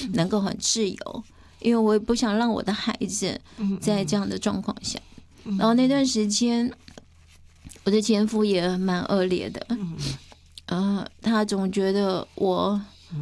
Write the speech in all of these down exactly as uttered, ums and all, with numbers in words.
能够很自由，因为我也不想让我的孩子在这样的状况下。然后那段时间，我的前夫也蛮恶劣的，呃，他总觉得我，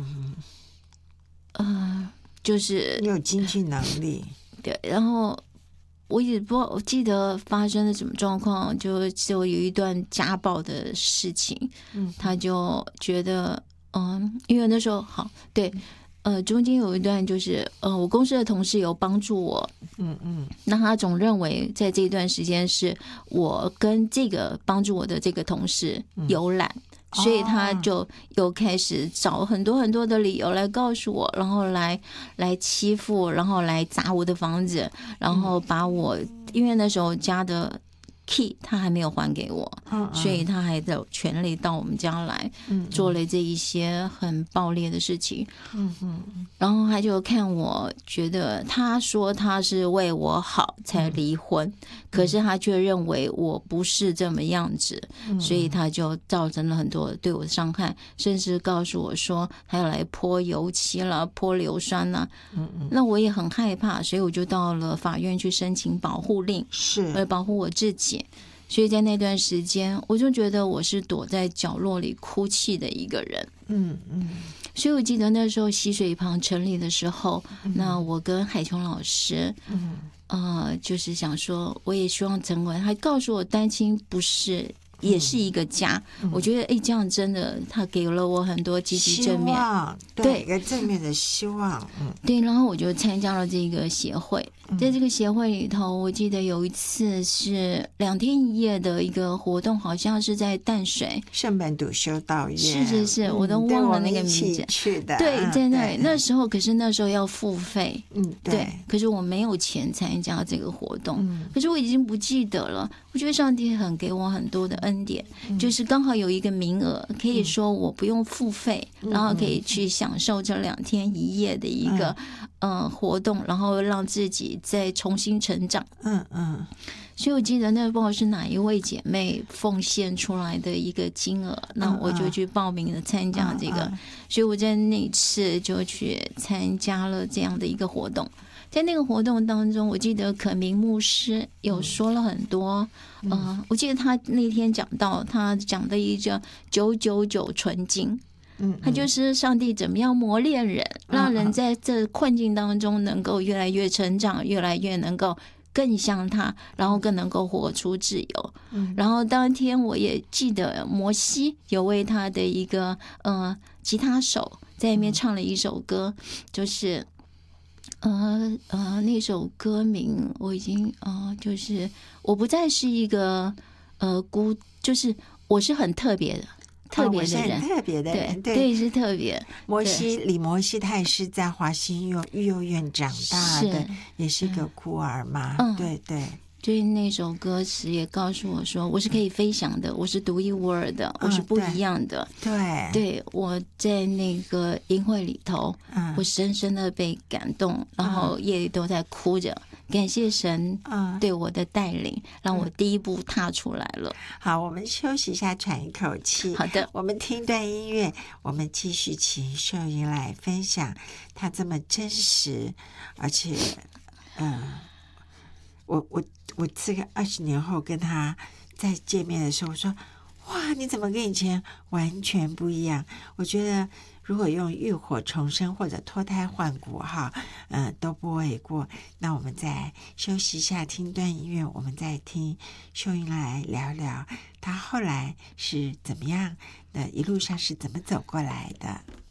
呃，就是你有经济能力， 对，然后。我也不知道，我记得发生了什么状况，就就有一段家暴的事情，嗯，他就觉得，嗯，因为那时候好，对，呃，中间有一段就是，呃，我公司的同事有帮助我，嗯嗯，那他总认为在这一段时间是我跟这个帮助我的这个同事有染。嗯所以他就又开始找很多很多的理由来告诉我，然后来来欺负，然后来砸我的房子，然后把我，因为那时候家的 key 他还没有还给我，所以他还有权利到我们家来做了这一些很暴烈的事情。然后他就看我觉得他说他是为我好才离婚，可是他却认为我不是这么样子，所以他就造成了很多对我的伤害，甚至告诉我说他要来泼油漆了，泼硫酸了。那我也很害怕，所以我就到了法院去申请保护令， 是为保护我自己。所以在那段时间，我就觉得我是躲在角落里哭泣的一个人。嗯嗯。所以我记得那时候溪水旁成立的时候，嗯、那我跟海琼老师，嗯呃，就是想说，我也希望成为，他告诉我单亲不是。也是一个家，嗯、我觉得哎，这样真的，他给了我很多积极正面， 对一个正面的希望。嗯， 对，然后我就参加了这个协会，在这个协会里头，我记得有一次是两天一夜的一个活动，好像是在淡水圣本笃修道院， 是是是，我都忘了那个名字。 去的， 对，在那里，那时候可是那时候要付费， 嗯，对， 对，可是我没有钱参加这个活动，嗯、可是我已经不记得了。我觉得上帝很给我很多的恩典，嗯、就是刚好有一个名额，可以说我不用付费，嗯、然后可以去享受这两天一夜的一个、嗯、呃活动，然后让自己再重新成长。嗯嗯。所以我记得那不知道是哪一位姐妹奉献出来的一个金额，那我就去报名了参加这个，所以我在那次就去参加了这样的一个活动。在那个活动当中，我记得可明牧师有说了很多，嗯、呃，我记得他那天讲到他讲的一个九九九纯金。嗯，他就是上帝怎么样磨练人，让人在这困境当中能够越来越成长，越来越能够更像他，然后更能够活出自由。嗯、然后当天我也记得摩西有为他的一个呃吉他手在那边唱了一首歌，就是呃呃那首歌名我已经呃就是我不再是一个呃孤，就是我是很特别的。特别的人， 哦、特别的人， 对 对, 对是特别。 摩西李摩西他也是在华新幼育幼院长大的，是也是个孤儿嘛。嗯，对对。 所以那首歌词也告诉我说，我是可以飞翔的，我是独一无二的，我是不一样的。 对， 对，我在那个营会里头，嗯、我深深的被感动，然后夜里都在哭着。感谢神对我的带领，嗯、让我第一步踏出来了。 好，我们休息一下，喘一口气。 好的， 我们听段音乐，我们继续请秀英来分享她这么真实，而且，嗯，我我我这个二十年后跟她再见面的时候，我说：“哇，你怎么跟以前完全不一样？”我觉得。如果用浴火重生或者脱胎换骨哈，嗯、呃，都不为过。那我们再休息一下，听段音乐，我们再听秀英来聊聊她后来是怎么样的，一路上是怎么走过来的。